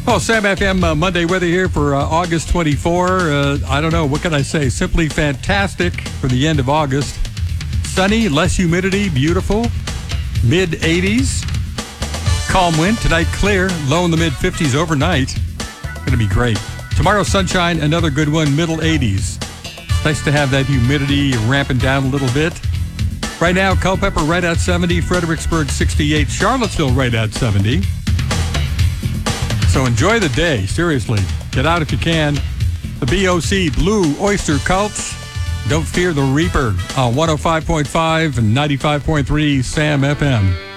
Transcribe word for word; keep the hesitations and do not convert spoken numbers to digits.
Well, Sam F M uh, Monday weather here for uh, August twenty-fourth. Uh, I don't know. What can I say? Simply fantastic for the end of August. Sunny, less humidity, beautiful. mid eighties. Calm wind. Tonight, clear. Low in the mid fifties overnight. Going to be great. Tomorrow, sunshine. Another good one. Middle eighties. Nice to have that humidity ramping down a little bit. Right now, Culpeper right at seventy. Fredericksburg sixty-eight. Charlottesville right at seventy. So enjoy the day, seriously. Get out if you can. The B O C Blue Oyster Cult. Don't fear the Reaper on one oh five point five and ninety-five point three Sam F M.